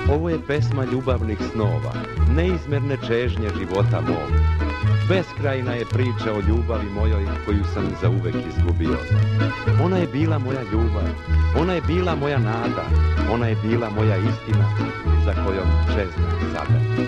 Ovo je pesma ljubavnih snova, neizmjerne čežnje života mog. Beskrajna je priča o ljubavi mojoj koju sam zauvek izgubio. Ona je bila moja ljubav, ona je bila moja nada, ona je bila moja istina za kojom čeznem sada.